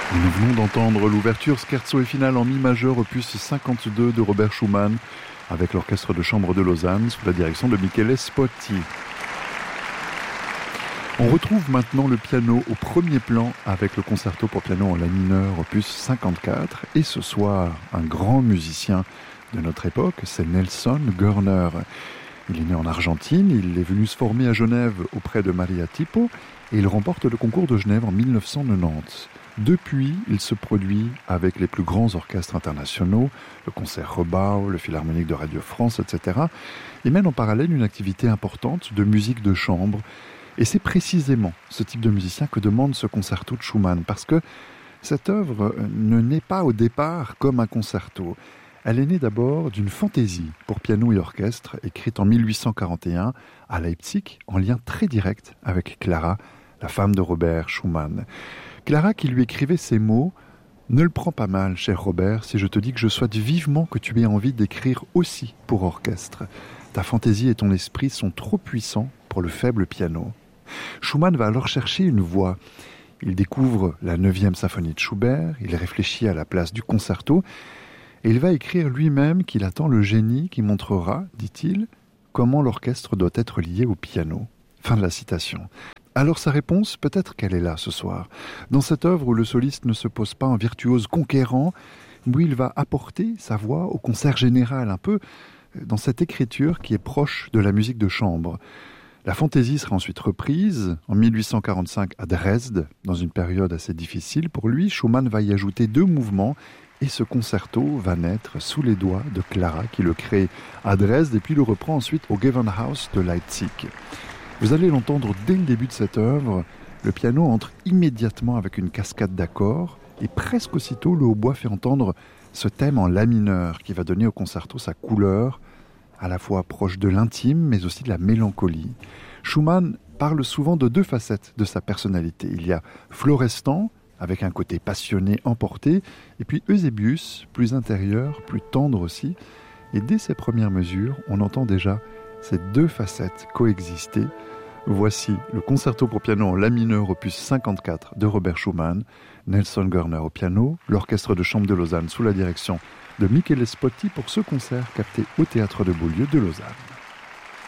Nous venons d'entendre l'ouverture scherzo et finale en mi majeur opus 52 de Robert Schumann avec l'orchestre de chambre de Lausanne sous la direction de Michele Spotti. On retrouve maintenant le piano au premier plan avec le concerto pour piano en la mineur opus 54 et ce soir un grand musicien de notre époque, c'est Nelson Görner. Il est né en Argentine, il est venu se former à Genève auprès de Maria Tipo et il remporte le concours de Genève en 1990. Depuis, il se produit avec les plus grands orchestres internationaux, le Concert Rebau, le Philharmonique de Radio France, etc. Il mène en parallèle une activité importante de musique de chambre. Et c'est précisément ce type de musicien que demande ce concerto de Schumann, parce que cette œuvre ne naît pas au départ comme un concerto. Elle est née d'abord d'une fantaisie pour piano et orchestre, écrite en 1841 à Leipzig, en lien très direct avec Clara, la femme de Robert Schumann. Clara qui lui écrivait ces mots « Ne le prends pas mal, cher Robert, si je te dis que je souhaite vivement que tu aies envie d'écrire aussi pour orchestre. Ta fantaisie et ton esprit sont trop puissants pour le faible piano. » Schumann va alors chercher une voix. Il découvre la 9e symphonie de Schubert, il réfléchit à la place du concerto, et il va écrire lui-même qu'il attend le génie qui montrera, dit-il, comment l'orchestre doit être lié au piano. Fin de la citation. Alors sa réponse, peut-être qu'elle est là ce soir. Dans cette œuvre où le soliste ne se pose pas en virtuose conquérant, où il va apporter sa voix au concert général, un peu dans cette écriture qui est proche de la musique de chambre. La fantaisie sera ensuite reprise en 1845 à Dresde, dans une période assez difficile pour lui. Schumann va y ajouter 2 mouvements et ce concerto va naître sous les doigts de Clara qui le crée à Dresde et puis le reprend ensuite au Gewandhaus de Leipzig. Vous allez l'entendre dès le début de cette œuvre, le piano entre immédiatement avec une cascade d'accords et presque aussitôt le hautbois fait entendre ce thème en la mineur qui va donner au concerto sa couleur, à la fois proche de l'intime mais aussi de la mélancolie. Schumann parle souvent de 2 facettes de sa personnalité. Il y a Florestan, avec un côté passionné, emporté, et puis Eusébius, plus intérieur, plus tendre aussi. Et dès ses premières mesures, on entend déjà ces 2 facettes coexister. Voici le concerto pour piano en la mineur opus 54 de Robert Schumann, Nelson Görner au piano, l'orchestre de chambre de Lausanne sous la direction de Michele Spotti pour ce concert capté au Théâtre de Beaulieu de Lausanne.